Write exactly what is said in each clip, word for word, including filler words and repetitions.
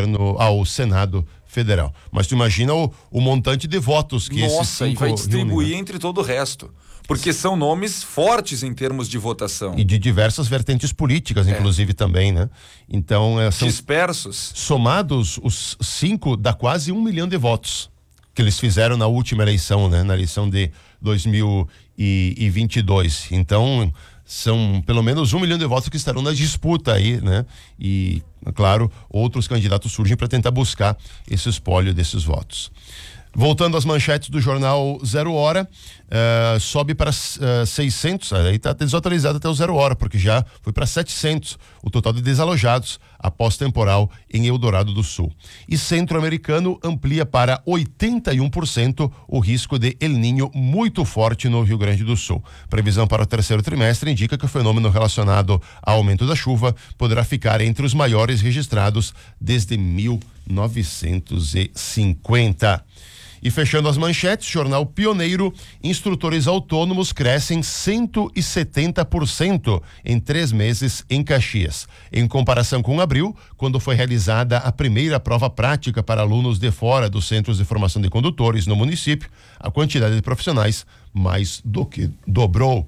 governo, ao Senado Federal. Mas tu imagina o, o montante de votos que esses Nossa, cinco e vai distribuir reúnem, né? entre todo o resto. Porque são nomes fortes em termos de votação. E de diversas vertentes políticas, inclusive, é. também, né? Então, é, são dispersos. Somados, os cinco dá quase um milhão de votos que eles fizeram na última eleição, né? Na eleição de dois mil e vinte e dois. Então, são pelo menos um milhão de votos que estarão na disputa aí, né? E, claro, outros candidatos surgem para tentar buscar esse espólio desses votos. Voltando às manchetes do jornal Zero Hora, uh, sobe para uh, seiscentos, aí está desatualizado até o Zero Hora, porque já foi para setecentos o total de desalojados após temporal em Eldorado do Sul. E Centro-Americano amplia para oitenta e um por cento o risco de El Niño muito forte no Rio Grande do Sul. Previsão para o terceiro trimestre indica que o fenômeno relacionado ao aumento da chuva poderá ficar entre os maiores registrados desde mil novecentos e cinquenta. E fechando as manchetes, jornal Pioneiro, instrutores autônomos crescem cento e setenta por cento em três meses em Caxias. Em comparação com abril, quando foi realizada a primeira prova prática para alunos de fora dos centros de formação de condutores no município, a quantidade de profissionais mais do que dobrou.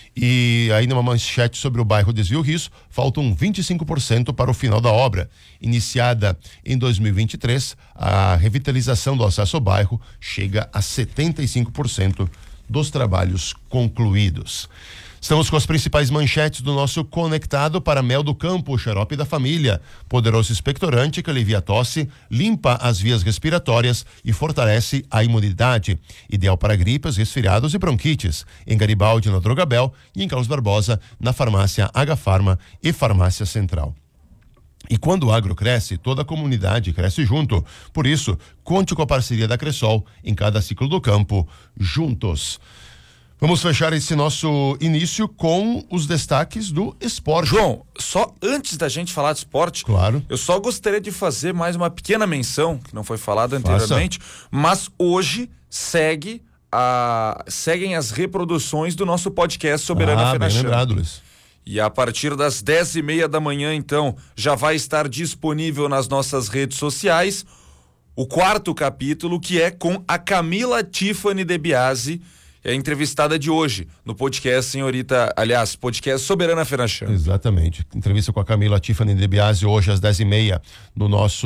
E aí numa manchete sobre o bairro Desvio Riso, faltam vinte e cinco por cento para o final da obra. Iniciada em dois mil e vinte e três, a revitalização do acesso ao bairro chega a setenta e cinco por cento dos trabalhos concluídos. Estamos com as principais manchetes do nosso Conectado para Mel do Campo, xarope da família. Poderoso expectorante que alivia a tosse, limpa as vias respiratórias e fortalece a imunidade. Ideal para gripes, resfriados e bronquites. Em Garibaldi, na Drogabel, e em Carlos Barbosa, na farmácia H-Farma e Farmácia Central. E quando o agro cresce, toda a comunidade cresce junto. Por isso, conte com a parceria da Cressol em cada ciclo do campo, juntos. Vamos fechar esse nosso início com os destaques do esporte. João, só antes da gente falar de esporte, claro, eu só gostaria de fazer mais uma pequena menção, que não foi falada anteriormente, Faça. mas hoje segue a, seguem as reproduções do nosso podcast Soberana ah, Fenachão. Bem lembrado, Luiz. E a partir das dez e meia da manhã, então, já vai estar disponível nas nossas redes sociais o quarto capítulo, que é com a Camila Tiffany De Biasi, é a entrevistada de hoje no podcast Senhorita, aliás, podcast Soberana Fenachão. Exatamente. Entrevista com a Camila Tiffany De Biasi hoje às dez e meia no nosso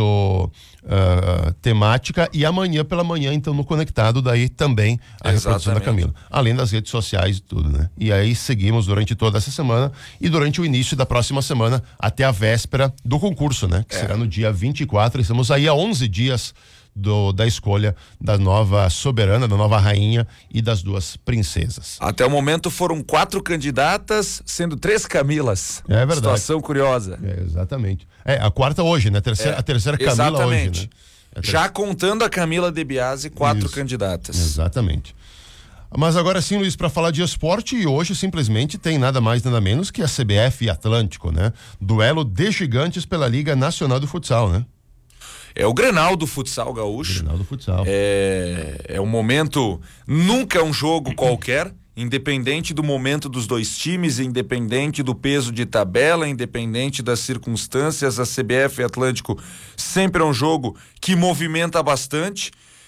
uh, temática, e amanhã pela manhã, então, no Conectado, daí também a Exatamente. reprodução da Camila. Além das redes sociais e tudo, né? E aí seguimos durante toda essa semana e durante o início da próxima semana até a véspera do concurso, né? Que é. será no dia vinte e quatro. Estamos aí há onze dias Do, da escolha da nova soberana, da nova rainha e das duas princesas. Até o momento foram quatro candidatas, sendo três Camilas. É verdade. Situação curiosa. É, exatamente. É, a quarta hoje, né? A terceira, é, a terceira Camila exatamente. hoje, né? A ter... Já contando a Camila De Biasi, quatro Isso. candidatas. Exatamente. Mas agora sim, Luiz, para falar de esporte, e hoje simplesmente tem nada mais, nada menos que a C B F e Atlântico, né? Duelo de gigantes pela Liga Nacional do Futsal, né? É o Grenal do futsal gaúcho. Grenal do futsal. É, é um momento, nunca é um jogo qualquer, independente do momento dos dois times, independente do peso de tabela, independente das circunstâncias, a C B F e Atlântico sempre é um jogo que movimenta bastante.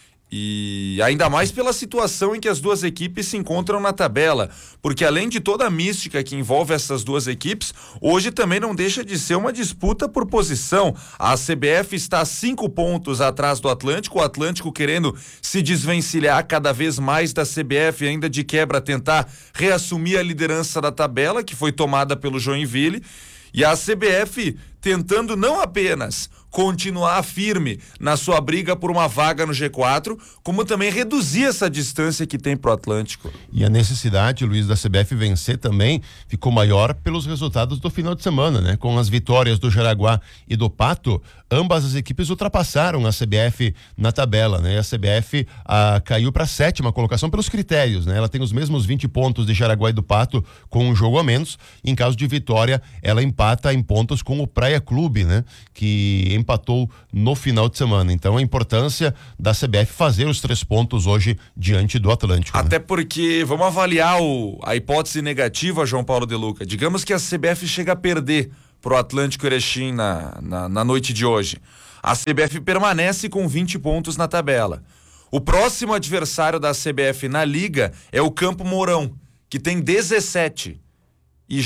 E ainda mais pela situação em que as duas equipes se encontram na tabela, porque além de toda a mística que envolve essas duas equipes, hoje também não deixa de ser uma disputa por posição. A C B F está a cinco pontos atrás do Atlântico, o Atlântico querendo se desvencilhar cada vez mais da C B F, ainda de quebra tentar reassumir a liderança da tabela, que foi tomada pelo Joinville, e a C B F tentando não apenas continuar firme na sua briga por uma vaga no G quatro, como também reduzir essa distância que tem pro Atlântico. E a necessidade, Luiz, da C B F vencer também ficou maior pelos resultados do final de semana, né? Com as vitórias do Jaraguá e do Pato, ambas as equipes ultrapassaram a C B F na tabela, né? A C B F ah, caiu para a sétima colocação pelos critérios, né? Ela tem os mesmos vinte pontos de Jaraguá e do Pato, com um jogo a menos. Em caso de vitória, ela empata em pontos com o Praia Clube, né? Que empatou no final de semana. Então a importância da C B F fazer os três pontos hoje diante do Atlântico. Até né? porque vamos avaliar o, a hipótese negativa, João Paulo De Luca. Digamos que a C B F chega a perder pro Atlântico Erechim na, na, na noite de hoje. A C B F permanece com vinte pontos na tabela. O próximo adversário da C B F na Liga é o Campo Mourão, que tem dezessete. E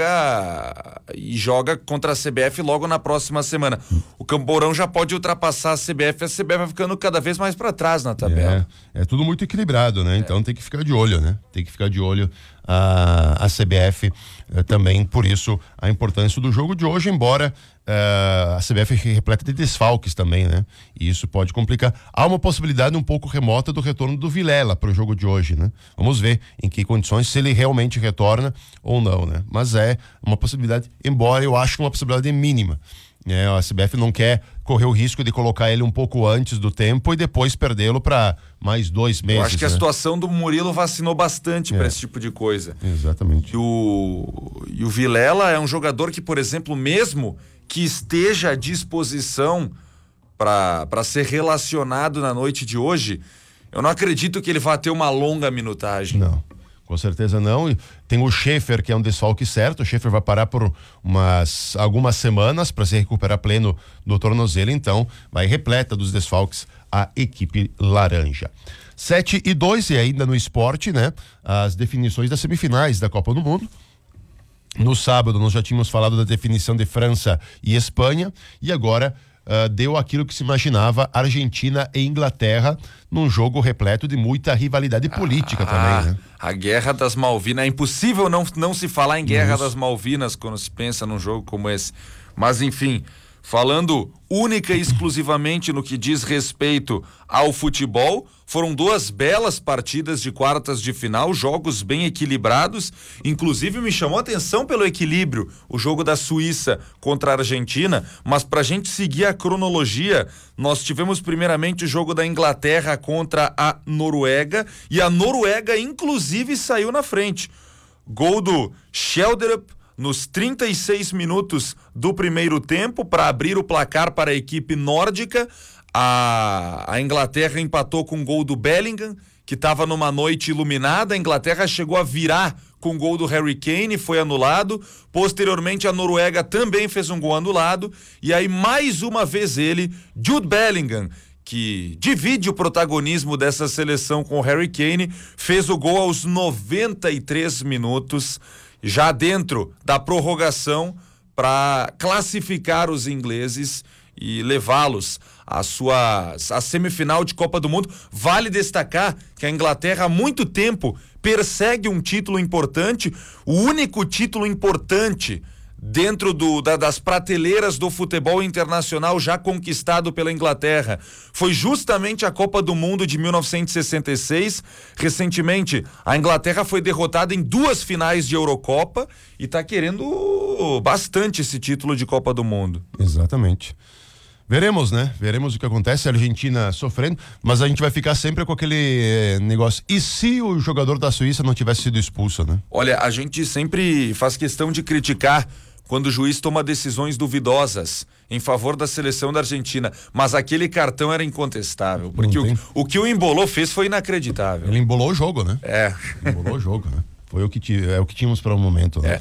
joga e joga contra a C B F logo na próxima semana. O Campo Mourão já pode ultrapassar a C B F, a C B F vai ficando cada vez mais para trás na tabela. É, é tudo muito equilibrado, né? É. Então tem que ficar de olho, né? Tem que ficar de olho a, a C B F eh, também, por isso a importância do jogo de hoje, embora eh, a C B F repleta de desfalques também, né? E isso pode complicar. Há uma possibilidade um pouco remota do retorno do Vilela para o jogo de hoje, né? Vamos ver em que condições, se ele realmente retorna ou não, né? Mas é uma possibilidade, embora eu acho uma possibilidade mínima. É, a C B F não quer correr o risco de colocar ele um pouco antes do tempo e depois perdê-lo para mais dois meses. Eu acho que né? a situação do Murilo vacinou bastante é. para esse tipo de coisa. Exatamente. E o, e o Vilela é um jogador que, por exemplo, mesmo que esteja à disposição para ser relacionado na noite de hoje, eu não acredito que ele vá ter uma longa minutagem. Não. Com certeza não. Tem o Schaefer, que é um desfalque certo. O Schaefer vai parar por umas, algumas semanas para se recuperar pleno do tornozelo. Então, vai repleta dos desfalques a equipe laranja. sete e dois, e ainda no esporte, né? As definições das semifinais da Copa do Mundo. No sábado, nós já tínhamos falado da definição de França e Espanha. E agora Uh, deu aquilo que se imaginava, Argentina e Inglaterra, num jogo repleto de muita rivalidade política ah, também, né? A Guerra das Malvinas, é impossível não, não se falar em Guerra Isso. das Malvinas quando se pensa num jogo como esse. Mas enfim, falando única e exclusivamente no que diz respeito ao futebol, foram duas belas partidas de quartas de final, jogos bem equilibrados, inclusive me chamou a atenção pelo equilíbrio, o jogo da Suíça contra a Argentina, mas pra gente seguir a cronologia, nós tivemos primeiramente o jogo da Inglaterra contra a Noruega, e a Noruega inclusive saiu na frente. Gol do Schjelderup nos trinta e seis minutos do primeiro tempo para abrir o placar para a equipe nórdica. A, a Inglaterra empatou com o gol do Bellingham, que estava numa noite iluminada. A Inglaterra chegou a virar com o gol do Harry Kane, foi anulado. Posteriormente a Noruega também fez um gol anulado. E aí mais uma vez ele, Jude Bellingham, que divide o protagonismo dessa seleção com o Harry Kane, fez o gol aos noventa e três minutos, já dentro da prorrogação, para classificar os ingleses e levá-los à sua à semifinal de Copa do Mundo. Vale destacar que a Inglaterra há muito tempo persegue um título importante, o único título importante dentro do, da, das prateleiras do futebol internacional já conquistado pela Inglaterra. Foi justamente a Copa do Mundo de mil novecentos e sessenta e seis. Recentemente, a Inglaterra foi derrotada em duas finais de Eurocopa e está querendo bastante esse título de Copa do Mundo. Exatamente. Veremos, né? Veremos o que acontece. A Argentina sofrendo, mas a gente vai ficar sempre com aquele eh, negócio. E se o jogador da Suíça não tivesse sido expulso, né? Olha, a gente sempre faz questão de criticar quando o juiz toma decisões duvidosas em favor da seleção da Argentina, mas aquele cartão era incontestável, porque o, o que o Embolou fez foi inacreditável. Ele embolou o jogo, né? É. Embolou o jogo, né? Foi o que, é o que tínhamos para o momento, né? É.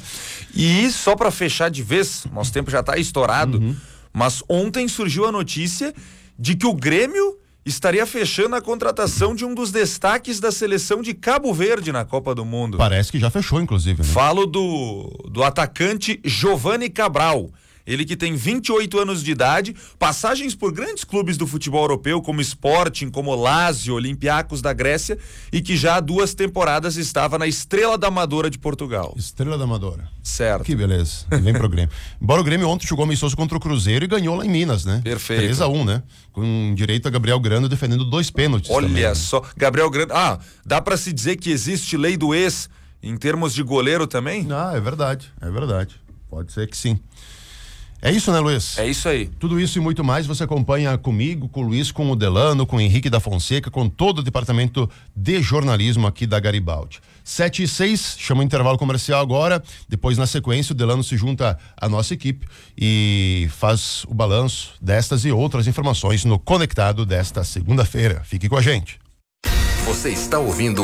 E só para fechar de vez, nosso tempo já está estourado, uhum. Mas ontem surgiu a notícia de que o Grêmio estaria fechando a contratação de um dos destaques da seleção de Cabo Verde na Copa do Mundo. Parece que já fechou, inclusive, né? Falo do, do atacante Giovani Cabral. Ele que tem vinte e oito anos de idade, passagens por grandes clubes do futebol europeu, como Sporting, como Lazio, Olympiacos da Grécia, e que já há duas temporadas estava na Estrela da Amadora de Portugal. Estrela da Amadora. Certo. Que beleza. Vem pro Grêmio. Embora o Grêmio ontem jogou amistoso contra o Cruzeiro e ganhou lá em Minas, né? Perfeito. três a um, né? Com direito a Gabriel Grando defendendo dois pênaltis. Olha também, né? só, Gabriel Grando. Ah, dá pra se dizer que existe lei do ex em termos de goleiro também? Ah, é verdade, é verdade. Pode ser que sim. É isso, né, Luiz? É isso aí. Tudo isso e muito mais você acompanha comigo, com o Luiz, com o Delano, com o Henrique da Fonseca, com todo o departamento de jornalismo aqui da Garibaldi. Sete e seis, chama o intervalo comercial agora, depois na sequência o Delano se junta à nossa equipe e faz o balanço destas e outras informações no Conectado desta segunda-feira. Fique com a gente. Você está ouvindo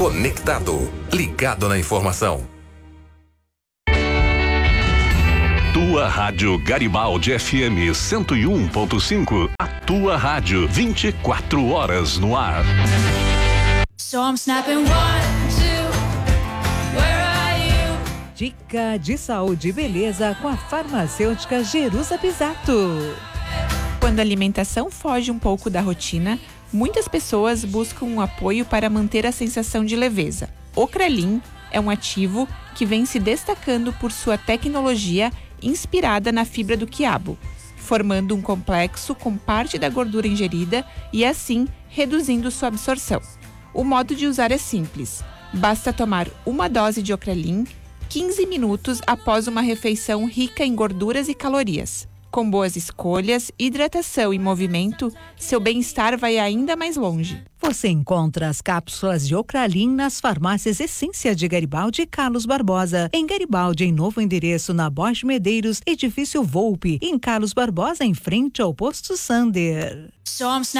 Conectado, ligado na informação. Tua Rádio Garibaldi F M cento e um ponto cinco. A tua rádio vinte e quatro horas no ar. So I'm snapping one, two, where are you? Dica de saúde e beleza com a farmacêutica Jerusa Pisato. Quando a alimentação foge um pouco da rotina, muitas pessoas buscam um apoio para manter a sensação de leveza. O Krelin é um ativo que vem se destacando por sua tecnologia inspirada na fibra do quiabo, formando um complexo com parte da gordura ingerida e, assim, reduzindo sua absorção. O modo de usar é simples. Basta tomar uma dose de Ocrelin quinze minutos após uma refeição rica em gorduras e calorias. Com boas escolhas, hidratação e movimento, seu bem-estar vai ainda mais longe. Você encontra as cápsulas de Ocrelin nas farmácias Essência de Garibaldi e Carlos Barbosa. Em Garibaldi, em novo endereço na Borges Medeiros, edifício Volpe. Em Carlos Barbosa, em frente ao posto Sander. So I'm